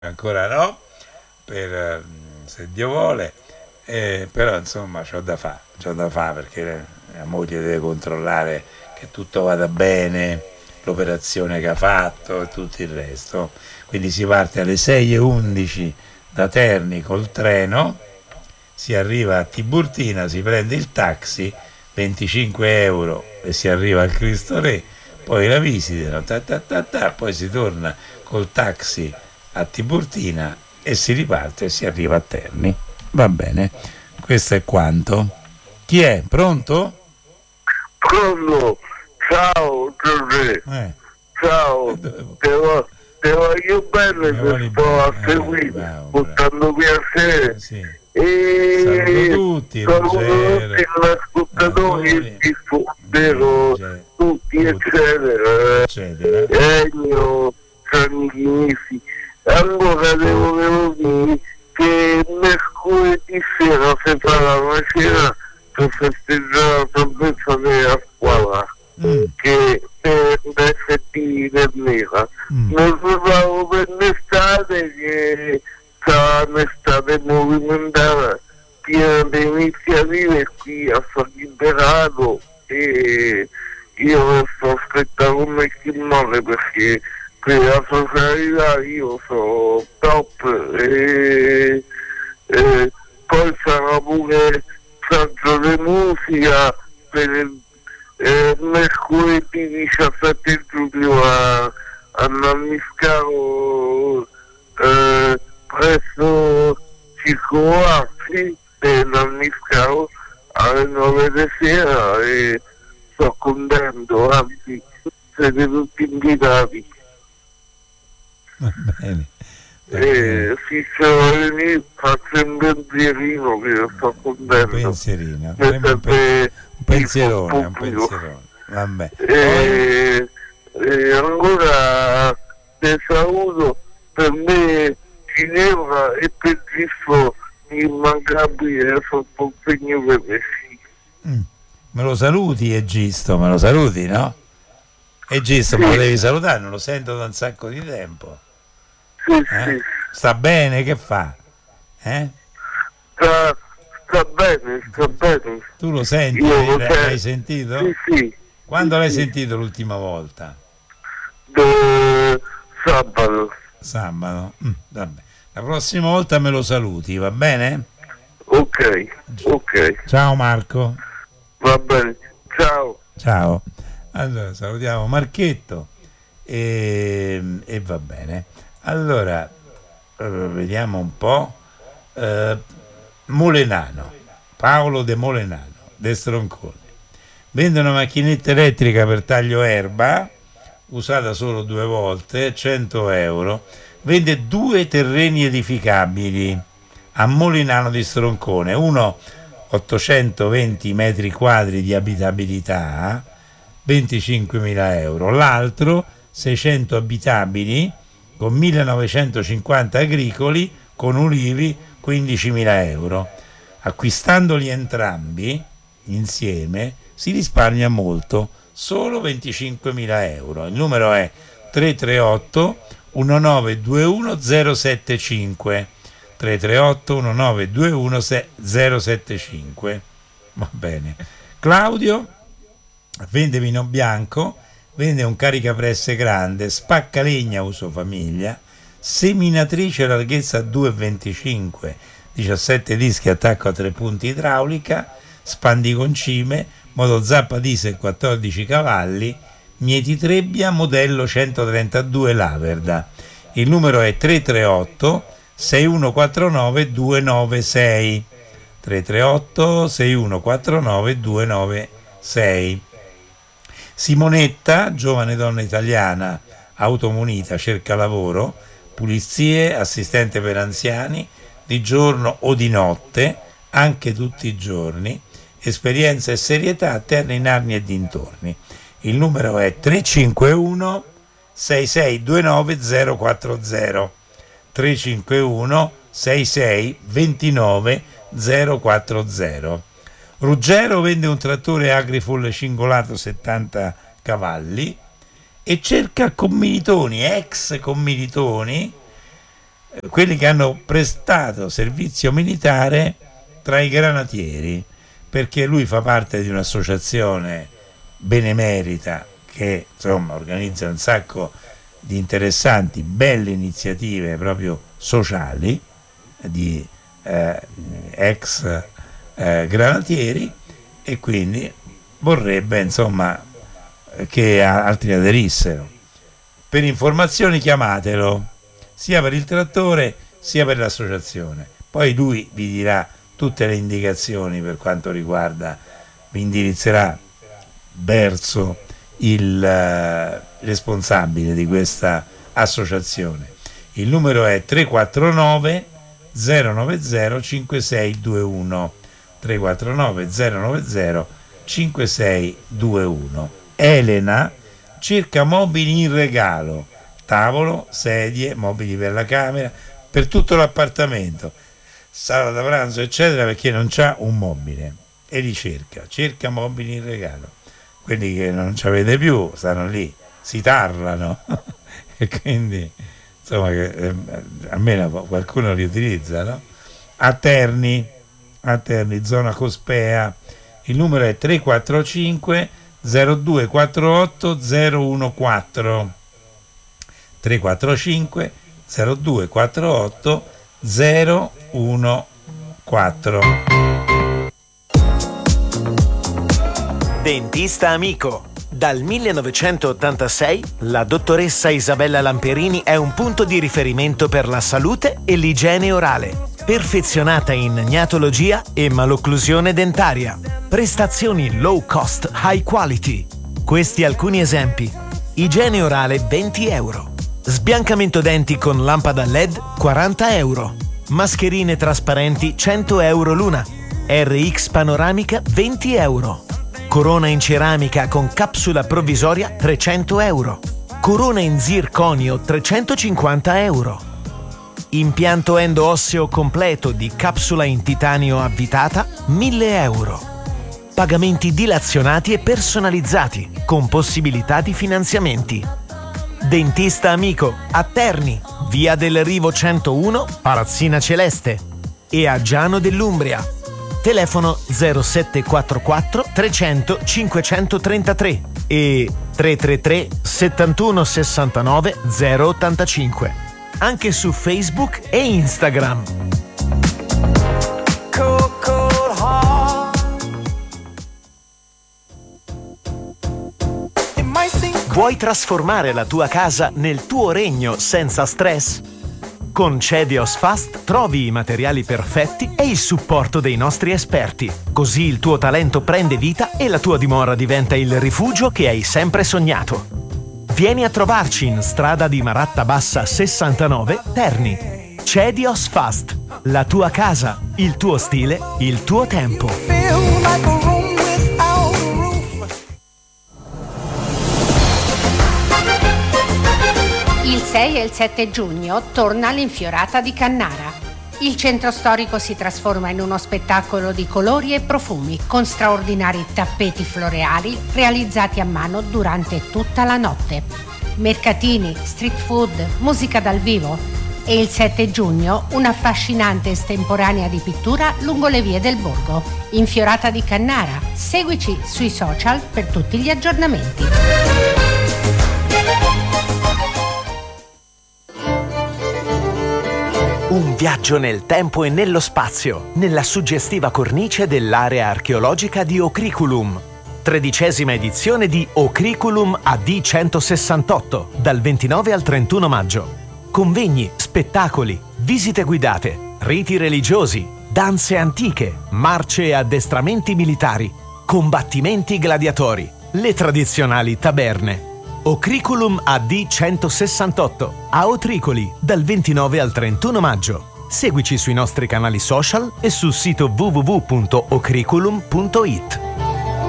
ancora no, se Dio vuole, però insomma c'ho da fare perché la moglie deve controllare che tutto vada bene, l'operazione che ha fatto e tutto il resto. Quindi si parte alle 6:11 da Terni col treno, si arriva a Tiburtina, si prende il taxi, 25 euro e si arriva al Cristo Re, poi la visitano, poi si torna col taxi a Tiburtina e si riparte e si arriva a Terni. Va bene, questo è quanto. Chi è? Pronto? Pronto, ciao Giuseppe, Eh, ciao, dovevo- te voglio bene mi che vuole sto a bene. seguire, Bravo, con bravo. tanto piacere Sì. Saluto e tutti, saluto Ruggero, tutti gli ascoltatori e il Autori, diffondero, tutti tutti, eccetera, eccetera. Ennio, Gianni. Allora devo dire che mercoledì sera si farà una cena per festeggiare la salvezza della squadra Mm, che per l'FP del Nera. mm. Non parlavo per l'estate che sarà un'estate movimentata piena di iniziative qui a San Liberato e io sto aspettando come chi male perché per la socialità io sono top e poi sarà pure saggio di musica per il mercoledì 17 giugno a Nanniscaro presso Circolo Arsi per Nanniscaro alle 9 di sera e sto contento, anzi siete tutti invitati. Va bene. Va bene. Se c'è venire faccio un pensierino che io sto Un contento. pensierino, Mi faremo serve un pensierone, il un pubblico. pensierone. Vabbè. Poi Ancora ti saluto, per me Ginevra è per Giusto immancabile sotto il segno per me. me lo saluti Egisto, me lo saluti, no? Egisto, me lo Sì, devi salutare, non lo sento da un sacco di tempo. sì, Eh? sì. Sta bene, che fa? Eh? Sta bene, sta bene. Tu lo senti? Io lo L'hai sento. sentito? Sì, sì, Quando l'hai sì. sentito l'ultima volta? Sabato. Sabato. Vabbè. La prossima volta me lo saluti, va bene? Ok, ok, Ciao Marco. va bene. Ciao. Ciao. Allora, salutiamo Marchetto e va bene. Allora, vediamo un po'. Eh, Molenano, Paolo De Molenano, De Stroncone. Vende una macchinetta elettrica per taglio erba, usata solo 2 volte, 100 euro. Vende 2 terreni edificabili a Molinano di Stroncone, uno 820 metri quadri di abitabilità, 25.000 euro, l'altro 600 abitabili con 1950 agricoli con ulivi, 15.000 euro. Acquistandoli entrambi insieme si risparmia molto, solo 25.000 euro. Il numero è 338 1921 075 338 1921 075. Va bene. Claudio vende vino bianco, vende un caricapresse grande, spacca legna uso famiglia, seminatrice larghezza 2,25, 17 dischi attacco a 3 punti idraulica, spandiconcime, moto zappa diesel 14 cavalli, Mieti Trebbia modello 132 Laverda. Il numero è 338 6149 296 338 6149 296. Simonetta, giovane donna italiana, automunita, cerca lavoro, pulizie, assistente per anziani, di giorno o di notte, anche tutti i giorni, esperienza e serietà, Terni, Narni e dintorni. Il numero è 351 6629 040 351 66 29 040. Ruggero vende un trattore Agrifull cingolato 70 cavalli e cerca commilitoni, ex commilitoni, quelli che hanno prestato servizio militare tra i granatieri, perché lui fa parte di un'associazione benemerita che insomma organizza un sacco di interessanti, belle iniziative proprio sociali di ex granatieri, e quindi vorrebbe insomma che altri aderissero. Per informazioni chiamatelo, sia per il trattore sia per l'associazione, poi lui vi dirà tutte le indicazioni per quanto riguarda, vi indirizzerà verso il responsabile di questa associazione. Il numero è 349 090 5621, 349 090 5621. Elena cerca mobili in regalo, tavolo, sedie, mobili per la camera, per tutto l'appartamento, sala da pranzo eccetera, perché non c'ha un mobile e li cerca mobili in regalo. Quelli che non ci avete più stanno lì, si tarlano e quindi insomma almeno qualcuno li utilizza, no? A Terni, zona Cospea, il numero è 345 0248 014, 345 0248 014. Dentista Amico. Dal 1986 la dottoressa Isabella Lamperini è un punto di riferimento per la salute e l'igiene orale. Perfezionata in gnatologia e malocclusione dentaria. Prestazioni low cost, high quality. Questi alcuni esempi. Igiene orale 20 euro. Sbiancamento denti con lampada LED 40 euro. Mascherine trasparenti 100 euro l'una. RX panoramica 20 euro. Corona in ceramica con capsula provvisoria 300 euro. Corona in zirconio 350 euro. Impianto endo-osseo completo di capsula in titanio avvitata 1000 euro. Pagamenti dilazionati e personalizzati con possibilità di finanziamenti. Dentista Amico a Terni, via del Rivo 101, Parazzina Celeste, e a Giano dell'Umbria. Telefono 0744 300 533 e 333 71 69 085. Anche su Facebook e Instagram. Vuoi trasformare la tua casa nel tuo regno senza stress? Con Cedios Fast trovi i materiali perfetti e il supporto dei nostri esperti. Così il tuo talento prende vita e la tua dimora diventa il rifugio che hai sempre sognato. Vieni a trovarci in strada di Maratta Bassa 69, Terni. Cedios Fast. La tua casa, il tuo stile, il tuo tempo. Il 6 e il 7 giugno torna l'Infiorata di Cannara. Il centro storico si trasforma in uno spettacolo di colori e profumi con straordinari tappeti floreali realizzati a mano durante tutta la notte. Mercatini, street food, musica dal vivo e il 7 giugno un'affascinante estemporanea di pittura lungo le vie del borgo. Infiorata di Cannara. Seguici sui social per tutti gli aggiornamenti. Un viaggio nel tempo e nello spazio, nella suggestiva cornice dell'area archeologica di Ocriculum. 13ª edizione di Ocriculum AD 168, dal 29 al 31 maggio. Convegni, spettacoli, visite guidate, riti religiosi, danze antiche, marce e addestramenti militari, combattimenti gladiatori, le tradizionali taberne. Ocriculum AD 168 a Otricoli dal 29 al 31 maggio. Seguici sui nostri canali social e sul sito www.ocriculum.it.